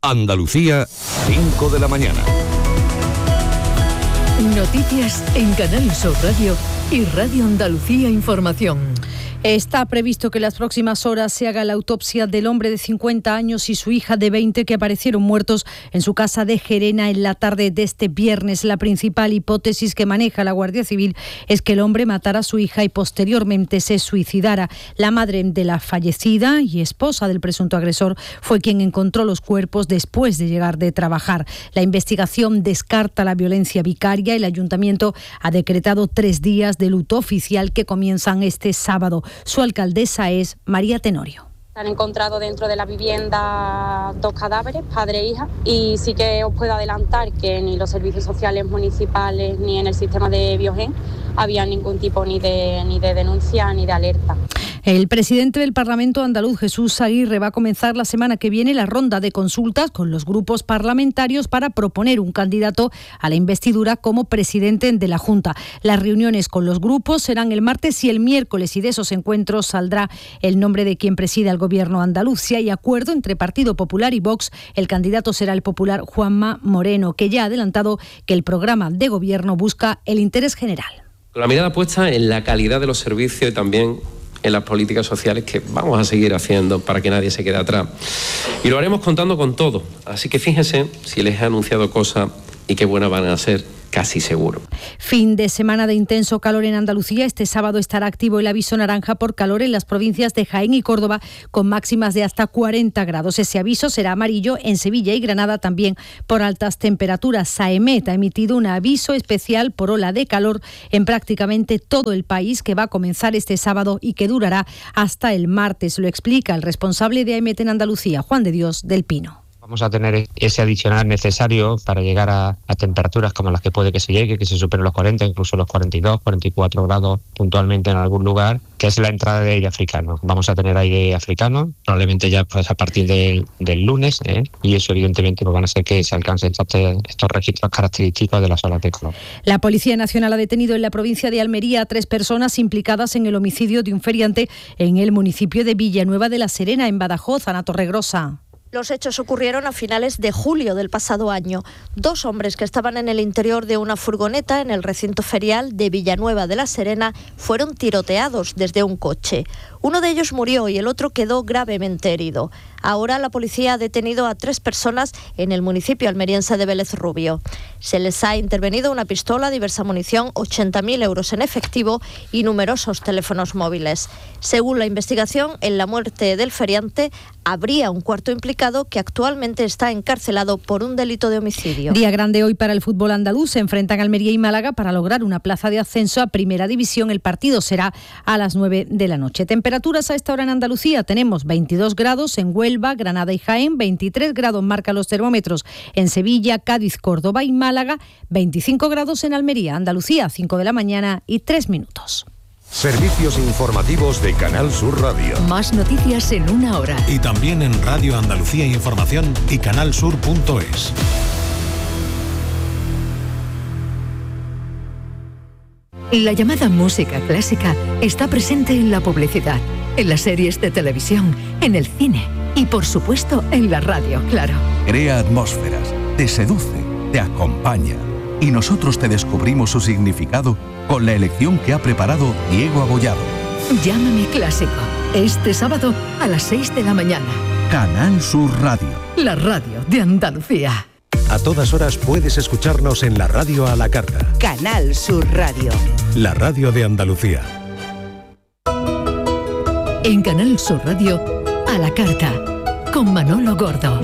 Andalucía, 5 de la mañana. Noticias en Canal Sur Radio y Radio Andalucía Información. Está previsto que en las próximas horas se haga la autopsia del hombre de 50 años y su hija de 20 que aparecieron muertos en su casa de Gerena en la tarde de este viernes. La principal hipótesis que maneja la Guardia Civil es que el hombre matara a su hija y posteriormente se suicidara. La madre de la fallecida y esposa del presunto agresor fue quien encontró los cuerpos después de llegar de trabajar. La investigación descarta la violencia vicaria. El Ayuntamiento ha decretado 3 días de luto oficial que comienzan este sábado. Su alcaldesa es María Tenorio. Han encontrado dentro de la vivienda 2 cadáveres, padre e hija, y sí que os puedo adelantar que ni los servicios sociales municipales ni en el sistema de Biogen había ningún tipo ni de denuncia ni de alerta. El presidente del Parlamento andaluz, Jesús Aguirre, va a comenzar la semana que viene la ronda de consultas con los grupos parlamentarios para proponer un candidato a la investidura como presidente de la Junta. Las reuniones con los grupos serán el martes y el miércoles y de esos encuentros saldrá el nombre de quien presida el gobierno andaluz. Si hay acuerdo entre Partido Popular y Vox, el candidato será el popular Juanma Moreno, que ya ha adelantado que el programa de gobierno busca el interés general. Con la mirada puesta en la calidad de los servicios y también en las políticas sociales que vamos a seguir haciendo para que nadie se quede atrás. Y lo haremos contando con todo. Así que fíjense si les he anunciado cosas y qué buenas van a ser. Casi seguro. Fin de semana de intenso calor en Andalucía. Este sábado estará activo el aviso naranja por calor en las provincias de Jaén y Córdoba, con máximas de hasta 40 grados. Ese aviso será amarillo en Sevilla y Granada también por altas temperaturas. Saemet ha emitido un aviso especial por ola de calor en prácticamente todo el país, que va a comenzar este sábado y que durará hasta el martes. Lo explica el responsable de AEMET en Andalucía, Juan de Dios del Pino. Vamos a tener ese adicional necesario para llegar a temperaturas como las que puede que se llegue, que se superen los 40, incluso los 42, 44 grados puntualmente en algún lugar, que es la entrada de aire africano. Vamos a tener aire africano, probablemente ya pues a partir del lunes, y eso evidentemente van a hacer que se alcancen estos registros característicos de las olas de calor. La Policía Nacional ha detenido en la provincia de Almería a 3 personas implicadas en el homicidio de un feriante en el municipio de Villanueva de la Serena, en Badajoz, Ana Torregrosa. Los hechos ocurrieron a finales de julio del pasado año. 2 hombres que estaban en el interior de una furgoneta en el recinto ferial de Villanueva de la Serena fueron tiroteados desde un coche. Uno de ellos murió y el otro quedó gravemente herido. Ahora la policía ha detenido a 3 personas en el municipio almeriense de Vélez Rubio. Se les ha intervenido una pistola, diversa munición, 80.000 euros en efectivo y numerosos teléfonos móviles. Según la investigación, en la muerte del feriante habría un cuarto implicado que actualmente está encarcelado por un delito de homicidio. Día grande hoy para el fútbol andaluz. Se enfrentan Almería y Málaga para lograr una plaza de ascenso a Primera División. El partido será a las 9 de la noche. Temperaturas a esta hora en Andalucía. Tenemos 22 grados en Huelva, Granada y Jaén, 23 grados marcan los termómetros en Sevilla, Cádiz, Córdoba y Málaga, 25 grados en Almería. Andalucía, 5 de la mañana y 3 minutos. Servicios informativos de Canal Sur Radio. Más noticias en una hora. Y también en Radio Andalucía Información y canalsur.es. La llamada música clásica está presente en la publicidad, en las series de televisión, en el cine y, por supuesto, en la radio, claro. Crea atmósferas, te seduce, te acompaña. Y nosotros te descubrimos su significado con la elección que ha preparado Diego Abollado. Llámame clásico. Este sábado a las 6 de la mañana. Canal Sur Radio. La radio de Andalucía. A todas horas puedes escucharnos en la radio a la carta. Canal Sur Radio. La radio de Andalucía. En Canal Sur Radio, a la carta, con Manolo Gordo.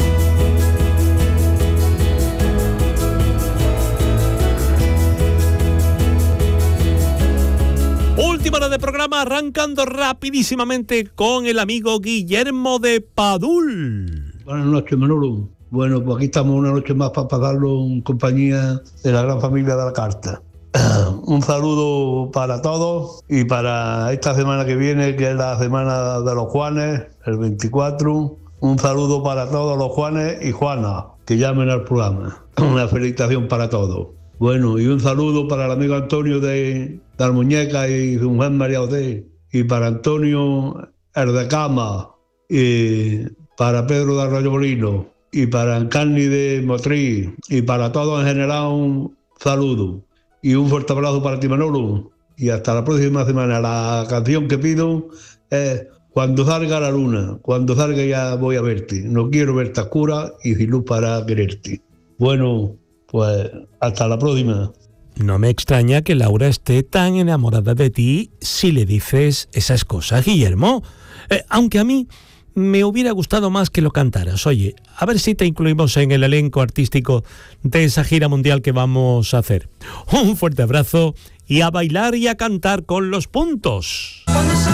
Última hora de programa, arrancando rapidísimamente con el amigo Guillermo de Padul. Buenas noches, Manolo. Bueno, pues aquí estamos una noche más para pasarlo en compañía de la gran familia de la carta. Un saludo para todos y para esta semana que viene, que es la semana de los Juanes, el 24. Un saludo para todos los Juanes y Juanas que llamen al programa. Una felicitación para todos. Bueno, y un saludo para el amigo Antonio de Almuñeca y su mujer María José, y para Antonio el de Cama, y para Pedro de Arroyo Molino, y para Encarni de Motriz y para todos en general un saludo y un fuerte abrazo para ti, Manolo, y hasta la próxima semana. La canción que pido es Cuando salga la luna, cuando salga ya voy a verte, no quiero verte oscura y sin luz para quererte. Bueno, pues hasta la próxima. No me extraña que Laura esté tan enamorada de ti si le dices esas cosas, Guillermo. Aunque a mí me hubiera gustado más que lo cantaras. Oye, a ver si te incluimos en el elenco artístico de esa gira mundial que vamos a hacer. Un fuerte abrazo y a bailar y a cantar con los puntos.